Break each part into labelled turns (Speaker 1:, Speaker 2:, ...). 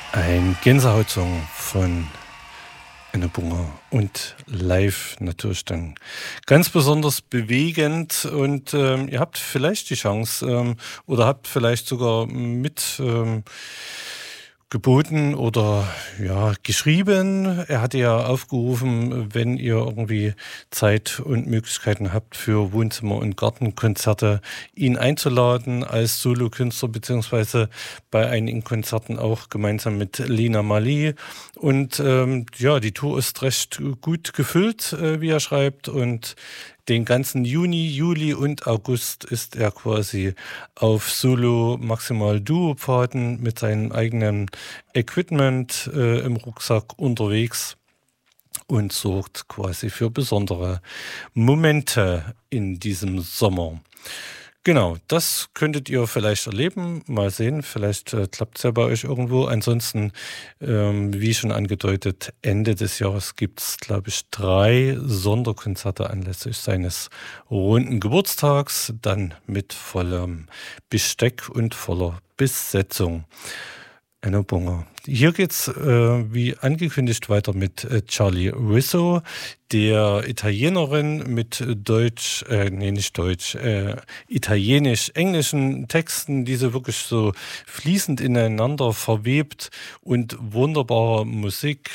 Speaker 1: Ein Gänsehaut-Song von Enno Bunger und live natürlich dann ganz besonders bewegend. Und ihr habt vielleicht die Chance oder habt vielleicht sogar mit geboten oder ja geschrieben. Er hatte ja aufgerufen, wenn ihr irgendwie Zeit und Möglichkeiten habt für Wohnzimmer- und Gartenkonzerte, ihn einzuladen als Solokünstler beziehungsweise bei einigen Konzerten auch gemeinsam mit Lena Marley. Und ja, die Tour ist recht gut gefüllt, wie er schreibt. Und den ganzen Juni, Juli und August ist er quasi auf Solo Maximal Duo-Pfaden mit seinem eigenen Equipment im Rucksack unterwegs und sorgt quasi für besondere Momente in diesem Sommer. Genau, das könntet ihr vielleicht erleben. Mal sehen, vielleicht klappt es ja bei euch irgendwo. Ansonsten, wie schon angedeutet, Ende des Jahres gibt es, glaube ich, 3 Sonderkonzerte anlässlich seines runden Geburtstags, dann mit vollem Besteck und voller Besetzung. Enno Bunger. Hier geht's wie angekündigt weiter mit Charlie Rizzo, der Italienerin mit Deutsch, nee, nicht Deutsch, italienisch-englischen Texten, die sie wirklich so fließend ineinander verwebt und wunderbare Musik.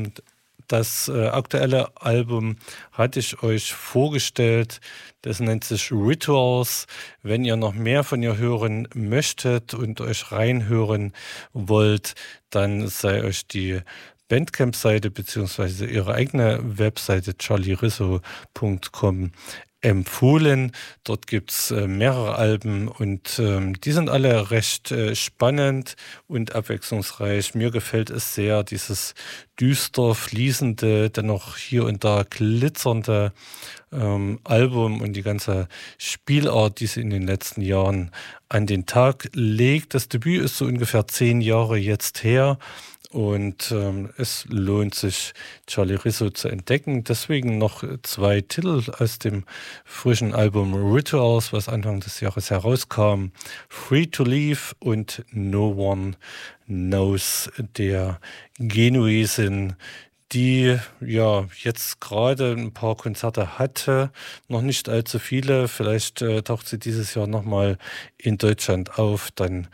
Speaker 1: Das aktuelle Album hatte ich euch vorgestellt. Das nennt sich Rituals. Wenn ihr noch mehr von ihr hören möchtet und euch reinhören wollt, dann sei euch die Bandcamp-Seite bzw. ihre eigene Webseite charlierizzo.com empfohlen. Dort gibt es mehrere Alben und die sind alle recht spannend und abwechslungsreich. Mir gefällt es sehr, dieses düster fließende, dennoch hier und da glitzernde Album und die ganze Spielart, die sie in den letzten Jahren an den Tag legt. Das Debüt ist so ungefähr 10 Jahre jetzt her. Und es lohnt sich, Charlie Rizzo zu entdecken. Deswegen noch 2 Titel aus dem frischen Album Rituals, was Anfang des Jahres herauskam. Free to Leave und No One Knows, der Genuesin, die ja jetzt gerade ein paar Konzerte hatte, noch nicht allzu viele. Vielleicht taucht sie dieses Jahr nochmal in Deutschland auf, dann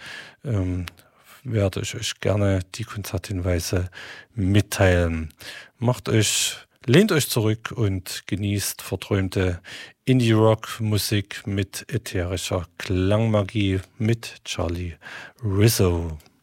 Speaker 1: werde ich euch gerne die Konzerthinweise mitteilen. Lehnt euch zurück und genießt verträumte Indie-Rock-Musik mit ätherischer Klangmagie mit Charlie Rizzo.